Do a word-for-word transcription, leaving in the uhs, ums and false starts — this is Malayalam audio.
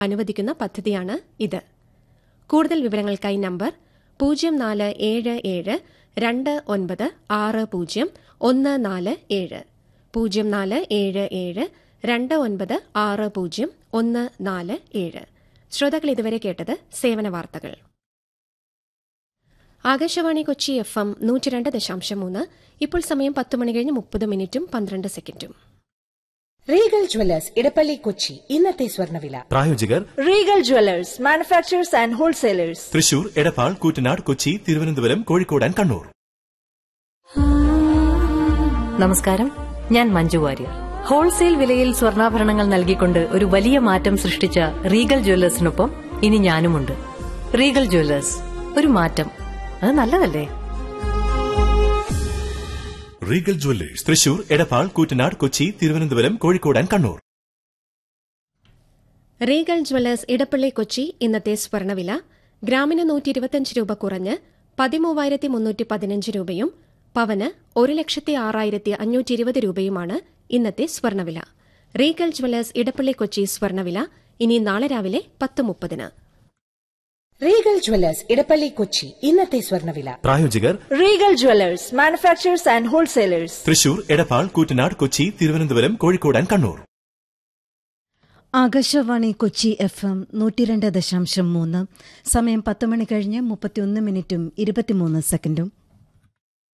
അനുവദിക്കുന്ന പദ്ധതിയാണ് ഇത്. കൂടുതൽ വിവരങ്ങൾക്കായി നമ്പർ പൂജ്യം നാല് ഏഴ് ഏഴ് രണ്ട് ഒൻപത് ആറ് പൂജ്യം ഒന്ന് നാല് ഏഴ് പൂജ്യം നാല് ഏഴ് ഏഴ് രണ്ട് ഒൻപത് ആറ് പൂജ്യം ഒന്ന് നാല് ഏഴ്. ശ്രോതാക്കൾ ഇതുവരെ കേട്ടത് സേവന വാർത്തകൾ. ആകാശവാണി കൊച്ചി എഫ് എം നൂറ്റി രണ്ട് ദശാംശം മൂന്ന്. ഇപ്പോൾ സമയം പത്ത് മണി കഴിഞ്ഞ് മുപ്പത് മിനിറ്റും പന്ത്രണ്ട് സെക്കൻഡും. റീഗൽ ജ്വല്ലേഴ്സ് ഇടപ്പള്ളി കൊച്ചി ഇന്നത്തെ സ്വർണ്ണവില. പ്രായോജകർ Regal Jewellers manufacturers and wholesalers, Thrissur, Edappal, Koottanad, Kochi, Thiruvananthapuram, Kozhikode and Kannur. നമസ്കാരം, ഞാൻ മഞ്ജു വാര്യർ. ഹോൾസെയിൽ വിലയിൽ സ്വർണ്ണാഭരണങ്ങൾ നൽകിക്കൊണ്ട് ഒരു വലിയ മാറ്റം സൃഷ്ടിച്ച റീഗൽ ജ്വല്ലേഴ്സിനൊപ്പം ഇനി ഞാനുമുണ്ട്. റീഗൽ ജ്വല്ലേഴ്സ്, ഒരു മാറ്റം, അത് നല്ലതല്ലേ? Regal Jewellers, Thrissur, Edappal, Koottanad, Kochi, Thiruvananthapuram, Kozhikode and Kannur. Regal Jewellers Edappally Kochi ഇന്നത്തെ സ്വർണ്ണവില ഗ്രാമിന് നൂറ്റി ഇരുപത്തിയഞ്ച് രൂപ കുറഞ്ഞ് പതിമൂവായിരത്തി മുന്നൂറ്റി പതിനഞ്ച് രൂപയും പവന് ഒരു ലക്ഷത്തി ആറായിരത്തി അഞ്ഞൂറ്റി ഇരുപത് രൂപയുമാണ് ഇന്നത്തെ സ്വർണ്ണവില. റീഗൽ ജ്വല്ലേഴ്സ് ഇടപ്പള്ളി കൊച്ചി സ്വർണ്ണവില ഇനി നാളെ രാവിലെ പത്ത് മുപ്പതിന്. റീഗൽ ജ്വല്ലേഴ്സ് ഇടപ്പള്ളി കൊച്ചി ഇന്നത്തെ സ്വർണ്ണവില. പ്രായോജകർ Regal Jewellers manufacturers and wholesalers, Thrissur, Edappal, Koottanad, Kochi, Thiruvananthapuram, Kozhikode and Kannur. Akashvani Kochi F M നൂറ്റിരണ്ട് ദശാംശം മൂന്ന്. സമയം പത്ത് മണി കഴിഞ്ഞ് മുപ്പത്തിയൊന്ന് മിനിറ്റും ഇരുപത്തിമൂന്ന് സെക്കൻഡും.